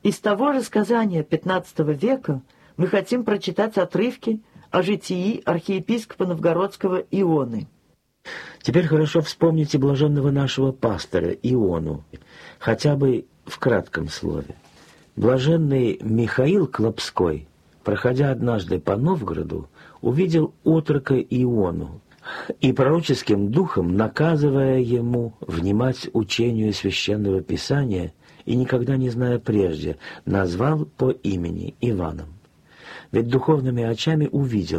Из того же сказания XV века мы хотим прочитать отрывки о житии архиепископа Новгородского Ионы. Теперь хорошо вспомните блаженного нашего пастора Иону, хотя бы в кратком слове. Блаженный Михаил Клопской, проходя однажды по Новгороду, увидел отрока Иону и пророческим духом, наказывая ему внимать учению Священного Писания и никогда не зная прежде, назвал по имени Иваном. Ведь духовными очами увидел,